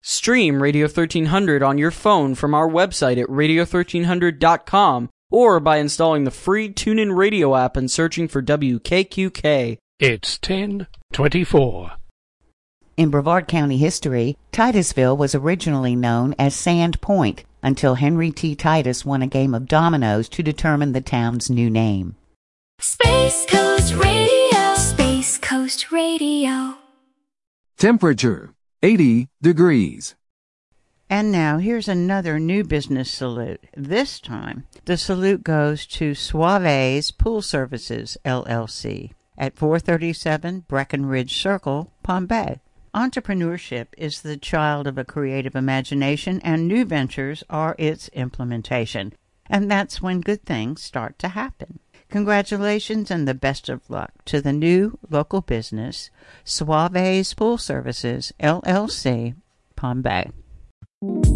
Stream Radio 1300 on your phone from our website at radio1300.com or by installing the free TuneIn Radio app and searching for WKQK. It's 10:24. In Brevard County history, Titusville was originally known as Sand Point until Henry T. Titus won a game of dominoes to determine the town's new name. Space Coast Radio. Space Coast Radio. Temperature, 80 degrees. And now here's another new business salute. This time, the salute goes to Suave's Pool Services, LLC, at 437 Breckenridge Circle, Palm Bay. Entrepreneurship is the child of a creative imagination, and new ventures are its implementation. And that's when good things start to happen. Congratulations and the best of luck to the new local business, Suave's Pool Services, LLC, Palm Bay.